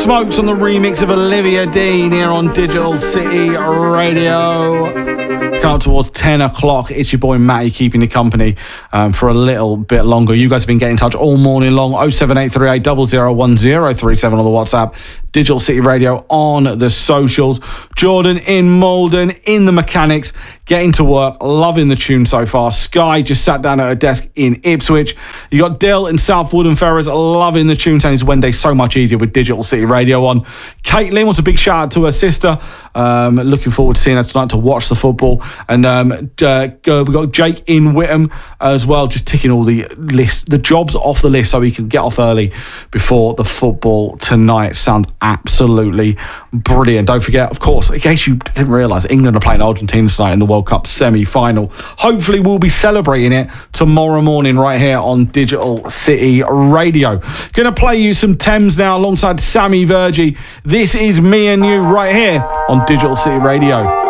Smokes on the remix of Olivia Dean here on Digital City Radio. Coming up towards 10 o'clock, it's your boy Matty keeping you company for a little bit longer. You guys have been getting in touch all morning long. 07838 001037 on the WhatsApp. Digital City Radio on the socials. Jordan in Malden, in the mechanics, getting to work, loving the tune so far. Sky just sat down at her desk in Ipswich. You got Dill in South Woodham Ferrers, loving the tune, saying it's Wednesday so much easier with Digital City Radio on. Caitlin wants a big shout out to her sister. Looking forward to seeing her tonight to watch the football. And we got Jake in Whittam as well, just ticking all the lists, the jobs off the list so he can get off early before the football tonight. Sounds absolutely brilliant. Don't forget, of course, in case you didn't realise, England are playing Argentina tonight in the World Cup semi-final. Hopefully we'll be celebrating it tomorrow morning right here on Digital City Radio. Gonna play you some Thames now alongside Sammy Virgie. This is Me and You right here on Digital City Radio.